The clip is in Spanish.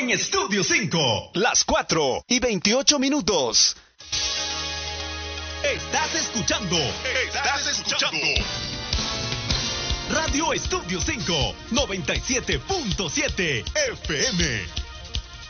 en Estudio 5. Las 4:28. Estás escuchando Radio Estudio 5, 97.7 FM.